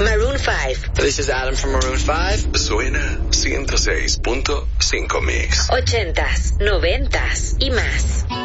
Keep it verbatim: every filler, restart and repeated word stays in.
Maroon five. This is Adam from Maroon five. Suena ciento seis punto cinco Mix. Ochentas, noventas y más.